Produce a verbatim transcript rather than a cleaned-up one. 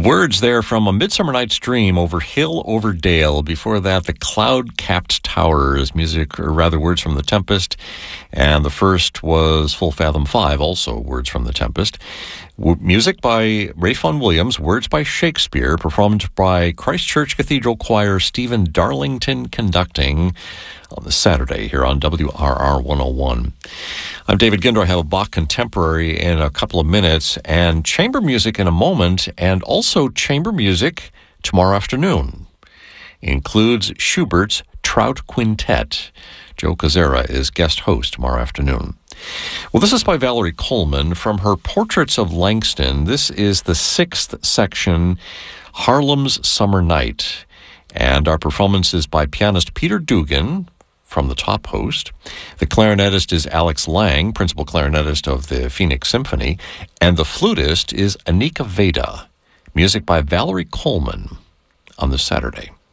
words there from A Midsummer Night's Dream, Over Hill, Over Dale. Before that, The Cloud-Capped Towers, music, or rather words from The Tempest. And the first was Full Fathom Five, also words from The Tempest. W- music by Ralph Vaughan Williams, words by Shakespeare, performed by Christchurch Cathedral Choir, Stephen Darlington conducting on the Saturday here on W R R one oh one. I'm David Ginder. I have a Bach Contemporary in a couple of minutes and chamber music in a moment, and also chamber music tomorrow afternoon. Includes Schubert's Trout Quintet. Joe Cazzera is guest host tomorrow afternoon. Well, this is by Valerie Coleman from her Portraits of Langston. This is the sixth section, Harlem's Summer Night. And our performance is by pianist Peter Dugan from the top host. The clarinetist is Alex Lang, principal clarinetist of the Phoenix Symphony. And the flutist is Anika Veda. Music by Valerie Coleman on this Saturday.